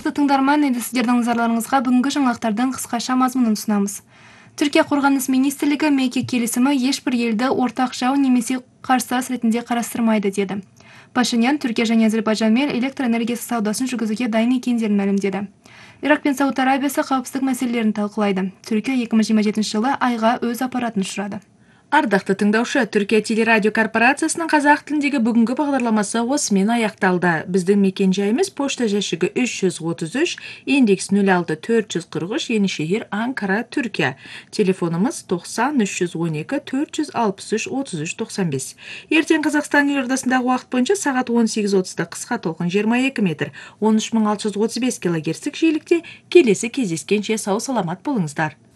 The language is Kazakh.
Ардақты тыңдарман, енді сіздердің назарларыңызға бүгінгі жаңалықтардың қысқаша мазмұнын ұсынамыз. Түркия қорғаныс министрлігі Мекке келісімі ешбір елді ортақ жау немесе қарсылас ретінде қарастырмайды деді. Пашинян Түркия және Әзербайжанмен электр энергиясы саудасын жүргізуге дайын екендерін мәлімдеді. Ирак пен Сауд Арабиясы қауіпсіздік мәселелерін талқылайды. Түркия 2027 жылы айға өз аппаратын ұшырады. Ардақты тыңдаушы, Түркия телерадио корпорациясының қазақ тіліндегі бүгінгі бағдарламасы осымен аяқталды. Біздің мекен-жайымыз пошта жәшігі 333, индекс 06443, Енішehir, Анкара, Түркия. Телефонымыз 90 312 463 33 95. Ертең Қазақстан елордасындағы уақыт бойынша сағат 18:30-да қысқа толқын 22 метр, 13635 килогерцтік жиілікте келесі кездескенше сау саламат болыңыздар.